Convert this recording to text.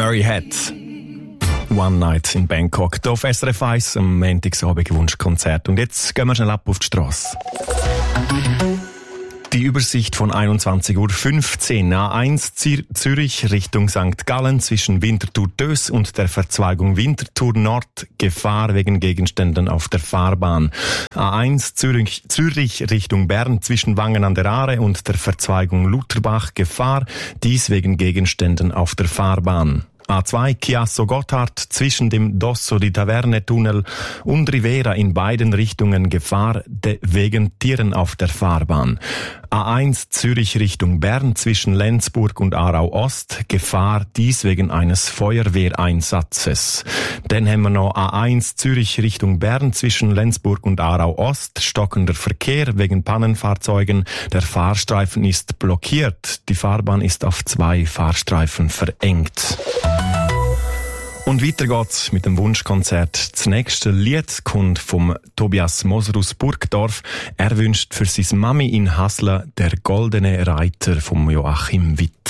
Murray Head. One Night in Bangkok. Hier auf SRF 1 am Montagsabend Wunschkonzert. Und jetzt gehen wir schnell ab auf die Strasse. Die Übersicht von 21:15 Uhr. A1 Zürich Richtung St. Gallen zwischen Winterthur-Dös und der Verzweigung Winterthur Nord. Gefahr wegen Gegenständen auf der Fahrbahn. A1 Zürich Richtung Bern zwischen Wangen an der Aare und der Verzweigung Lutherbach. Gefahr, dies wegen Gegenständen auf der Fahrbahn. A2 Chiasso Gotthard zwischen dem Dosso di Taverne Tunnel und Rivera in beiden Richtungen Gefahr wegen Tieren auf der Fahrbahn. A1 Zürich Richtung Bern zwischen Lenzburg und Aarau Ost Gefahr, dies wegen eines Feuerwehreinsatzes. Dann haben wir noch A1 Zürich Richtung Bern zwischen Lenzburg und Aarau Ost stockender Verkehr wegen Pannenfahrzeugen. Der Fahrstreifen ist blockiert. Die Fahrbahn ist auf 2 Fahrstreifen verengt. Und weiter geht's mit dem Wunschkonzert. Das nächste Lied kommt vom Tobias Moser aus Burgdorf. Er wünscht für seine Mami in Hasle der Goldene Reiter vom Joachim Witt.